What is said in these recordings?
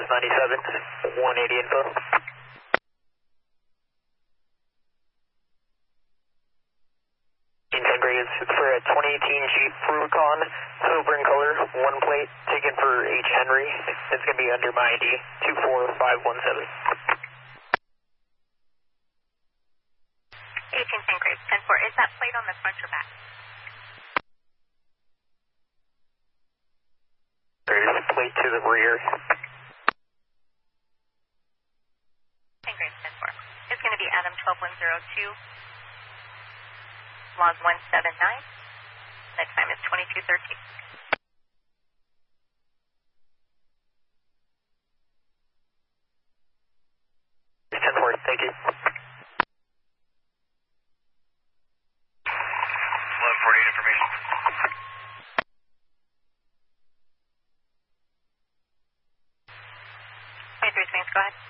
97, 180 info. For a 2018 Jeep Rubicon, silver in color, one plate, ticket for H. Henry. It's going to be under my ID, 24517. 18 St. Graves, 10-4. Is that plate on the front or back? There's a plate to the rear. St. Graves, 10-4. It's going to be Adam 12102. Log 179. The time is 22:13. 10-4, thank you. 1148 information. 23 Springs, go ahead.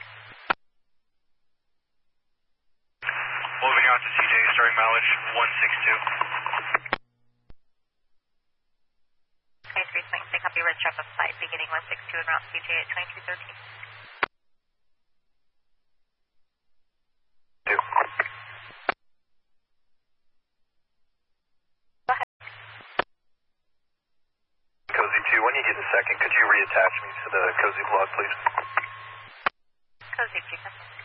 Moving out to CJ, starting mileage 162. 23 Springs, pick up your red strap of flight beginning 162 and route CJ at 2213. Cozy 2, when you get a second, could you reattach me to the Cozy vlog, please? Cozy 2.